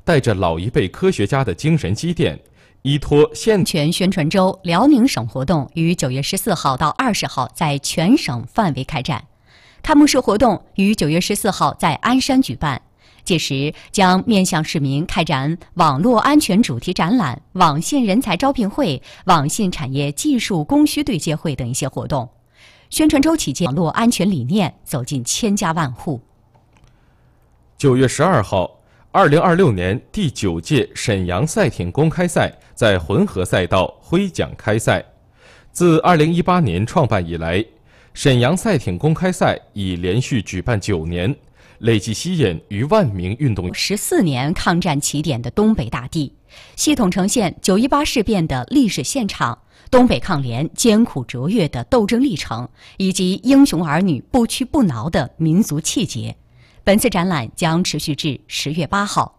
带着老一辈科学家的精神积淀，依托现全宣传周辽宁省活动于9月14号到20号在全省范围开展，开幕式活动于9月14号在鞍山举办。届时将面向市民开展网络安全主题展览、网信人才招聘会、网信产业技术供需对接会等一些活动。宣传周期间，网络安全理念走进千家万户。 9月12号，2026年第9届沈阳赛艇公开赛在浑河赛道挥桨开赛。自2018年创办以来，沈阳赛艇公开赛已连续举办9年。累计吸引逾万名运动员。 14年抗战起点的东北大地，系统呈现9·18事变的历史现场，东北抗联艰苦卓越的斗争历程，以及英雄儿女不屈不挠的民族气节。本次展览将持续至10月8号。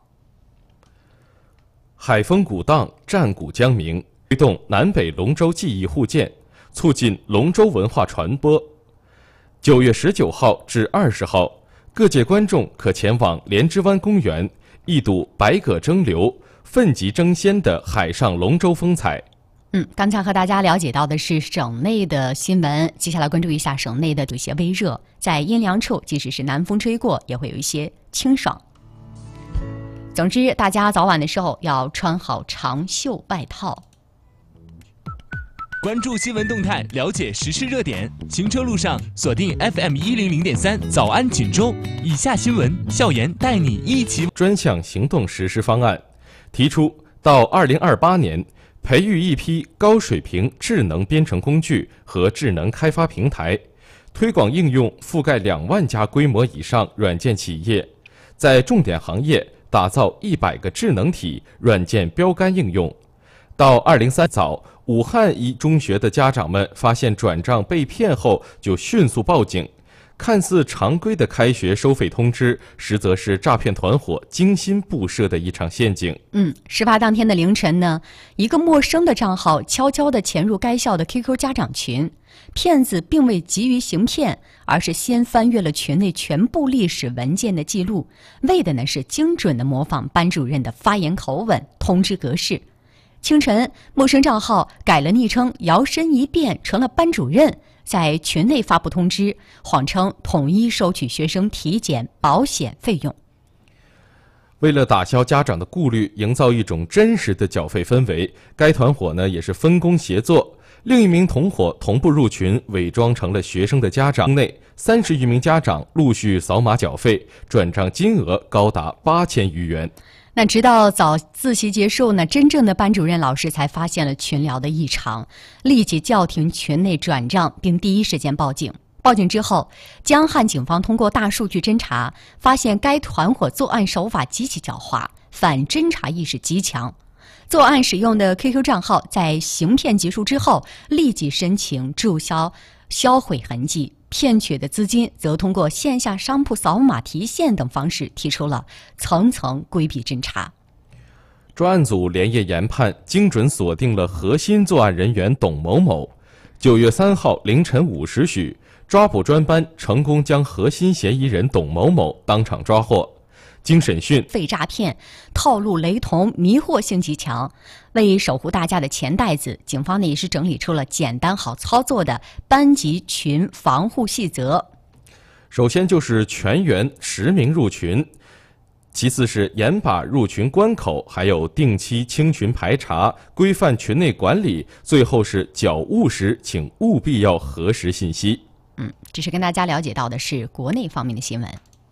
海风鼓荡，战鼓将鸣，推动南北龙舟技艺互鉴，促进龙舟文化传播。9月19号至20号。各界观众可前往莲枝湾公园，一睹百舸争流、奋楫争先的海上龙舟风采。 刚才和大家了解到的是省内的新闻，接下来关注一下省内的这些微热。在阴凉处，即使是南风吹过，也会有一些清爽。总之，大家早晚的时候要穿好长袖外套。 关注新闻动态，了解时事热点。行车路上锁定 FM100.3早安锦州。以下新闻，校园带你一起。 专项行动实施方案提出，到2028年，培育一批高水平智能编程工具和智能开发平台，推广应用覆盖2万家规模以上软件企业，在重点行业打造100个智能体软件标杆应用。到2030早，武汉一中学的家长们发现转账被骗后，就迅速报警。看似常规的开学收费通知，实则是诈骗团伙精心布设的一场陷阱。 事发当天的凌晨呢，一个陌生的账号悄悄地潜入该校的 QQ 家长群，骗子并未急于行骗，而是先翻阅了群内全部历史文件的记录，为的呢是精准地模仿班主任的发言口吻、通知格式。清晨，陌生账号改了昵称，摇身一变成了班主任，在群内发布通知，谎称统一收取学生体检、保险费用。 为了打消家长的顾虑，营造一种真实的缴费氛围，该团伙呢也是分工协作。另一名同伙同步入群，伪装成了学生的家长。内30余名家长陆续扫码缴费，转账金额高达8000余元。 那直到早自习结束呢，真正的班主任老师才发现了群聊的异常，立即叫停群内转账，并第一时间报警。报警之后，江汉警方通过大数据侦查，发现该团伙作案手法极其狡猾，反侦查意识极强。作案使用的 QQ 账号在行骗结束之后，立即申请注销、销毁痕迹。骗取的资金则通过线下商铺扫码提现等方式提出了层层规避侦查。 专案组连夜研判，精准锁定了核心作案人员董某某。9月3号凌晨5时许，抓捕专班成功将核心嫌疑人董某某当场抓获。经审讯， 废诈骗套路雷同，迷惑性极强。为守护大家的钱袋子，警方呢也是整理出了简单好操作的班级群防护细则。 首先就是全员实名入群，其次是严把入群关口，还有定期清群排查，规范群内管理。最后是缴物时，请务必要核实信息。 这是跟大家了解到的是国内方面的新闻。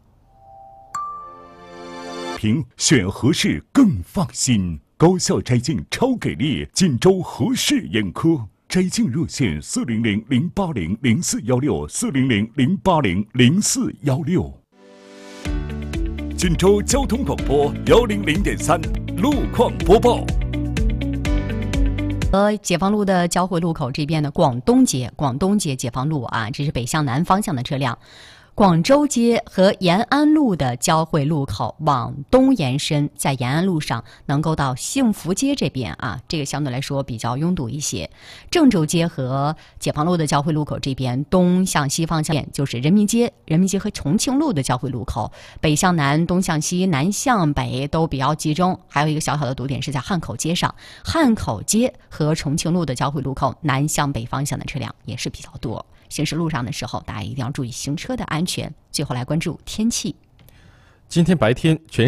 评选合适更放心，高校摘镜超给力，锦州合适眼科摘镜热线400-080-0416，400-080-0416。锦州交通广播100.3路况播报。 解放路的交汇路口这边的广东街解放路啊，这是北向南方向的车辆。 广州街和延安路的交汇路口往东延伸，在延安路上能够到幸福街这边啊，这个相对来说比较拥堵一些。郑州街和解放路的交汇路口这边东向西方向就是人民街和重庆路的交汇路口，北向南、东向西、南向北都比较集中。还有一个小小的堵点是在汉口街上，汉口街和重庆路的交汇路口南向北方向的车辆也是比较多。行驶路上的时候，大家一定要注意行车的安全。最后来关注天气。 今天白天全